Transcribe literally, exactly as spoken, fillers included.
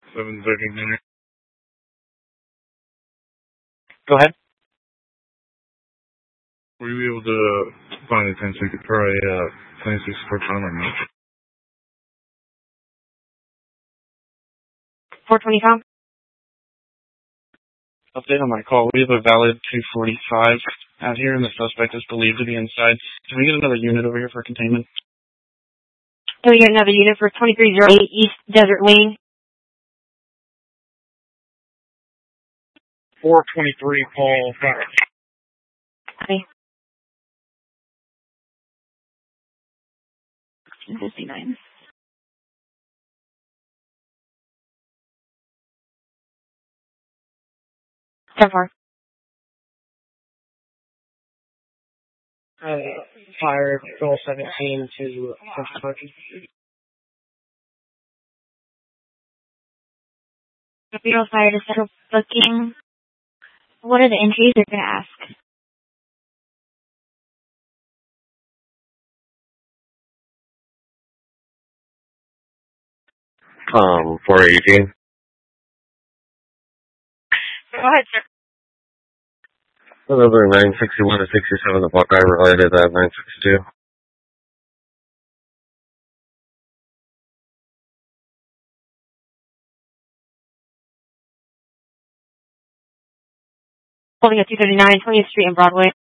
seven thirty-nine. Go ahead. Were you able to find a ten six or a uh, twenty-six four pound or not? four twenty pound? Update on my call. We have a valid two forty-five out here, and the suspect is believed to be inside. Can we get another unit over here for containment? Can we get another unit for twenty-three oh eight East Desert Lane? four twenty-three, Paul. Okay. fifty-nine. ten four. Uh, fire goal seventeen to Central Park. Cathedral Fire to settle booking. What are the entries they're going to ask? Um, four eighteen. Go ahead, sir. Over nine sixty-one to sixty-seven, the Buckeye related at nine sixty-two. Holding at two thirty-nine twentieth Street and Broadway.